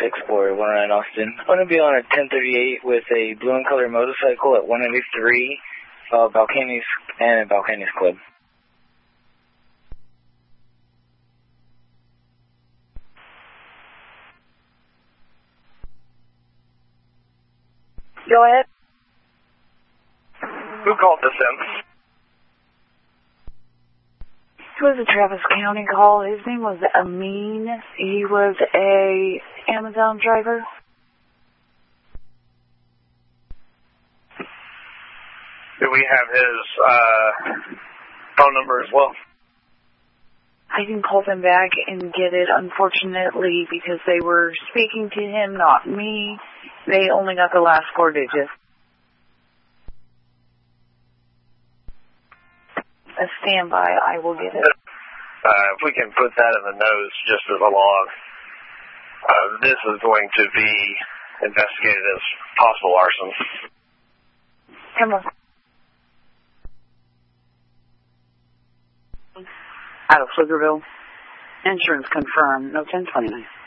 Explorer, 109 Austin. I'm going to be on a 1038 with a blue and color motorcycle at 193 Balcanies Club. Go ahead. Who called this in? It was a Travis County call. His name was Amin. He was a Amazon driver. Do we have his phone number as well? I can call them back and get it. Unfortunately, because they were speaking to him, not me, they only got the last 4 digits. A standby, I will get it. If we can put that in the notes just as a log, this is going to be investigated as possible arson. Come on. Out of Pflugerville. Insurance confirmed. No 1029.